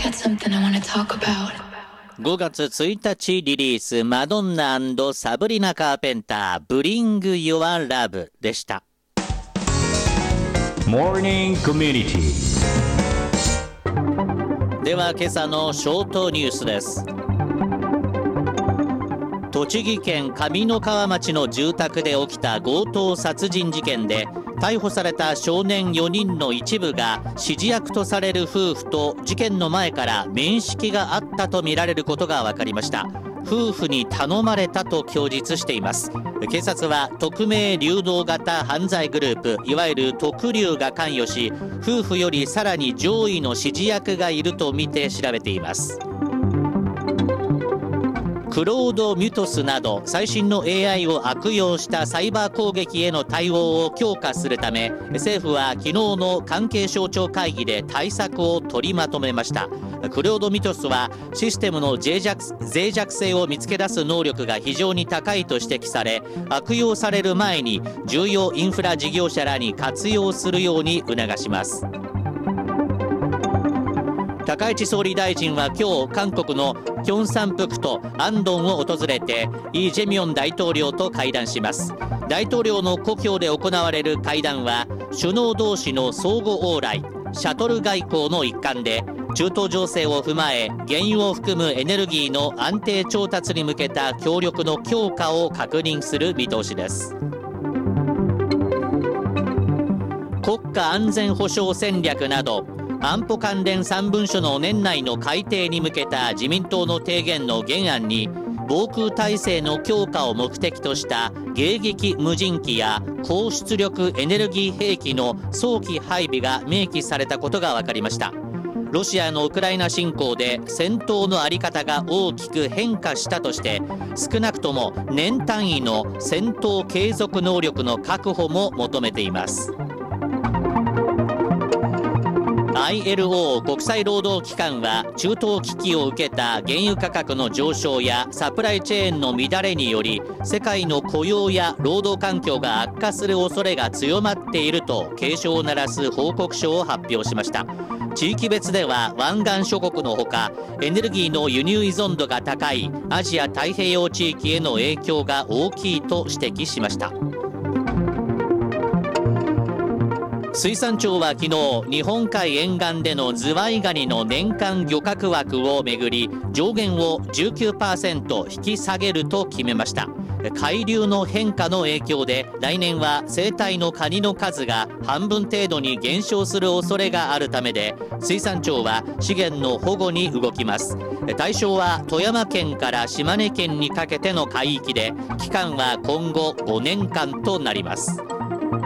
got something I want to talk about. 5月1日リリース、マドンナ&サブリナ・カーペンター、Bring Your Love でした。 Morning Community。 では今朝のショートニュースです。栃木県上三川町の住宅で起きた強盗殺人事件で、逮捕された少年4人の一部が指示役とされる夫婦と事件の前から面識があったとみられることが分かりました。夫婦に頼まれたと供述しています。警察は匿名流動型犯罪グループ、いわゆる特流が関与し、夫婦よりさらに上位の指示役がいるとみて調べています。クロード・ミュトスなど最新の AI を悪用したサイバー攻撃への対応を強化するため、政府は昨日の関係省庁会議で対策を取りまとめました。クロード・ミュトスはシステムの脆弱性を見つけ出す能力が非常に高いと指摘され、悪用される前に重要インフラ事業者らに活用するように促します。高市総理大臣は今日、韓国のキョンサンプクとアンドンを訪れてイ・ジェミョン大統領と会談します。大統領の故郷で行われる会談は首脳同士の相互往来、シャトル外交の一環で、中東情勢を踏まえ原油を含むエネルギーの安定調達に向けた協力の強化を確認する見通しです。国家安全保障戦略など安保関連3文書の年内の改定に向けた自民党の提言の原案に、防空体制の強化を目的とした迎撃無人機や高出力エネルギー兵器の早期配備が明記されたことが分かりました。ロシアのウクライナ侵攻で戦闘の在り方が大きく変化したとして、少なくとも年単位の戦闘継続能力の確保も求めています。ILO 国際労働機関は中東危機を受けた原油価格の上昇やサプライチェーンの乱れにより、世界の雇用や労働環境が悪化する恐れが強まっていると警鐘を鳴らす報告書を発表しました。地域別では湾岸諸国のほか、エネルギーの輸入依存度が高いアジア太平洋地域への影響が大きいと指摘しました。水産庁は昨日、日本海沿岸でのズワイガニの年間漁獲枠をめぐり、上限を 19% 引き下げると決めました。海流の変化の影響で来年は生態のカニの数が半分程度に減少する恐れがあるためで、水産庁は資源の保護に動きます。対象は富山県から島根県にかけての海域で、期間は今後5年間となります。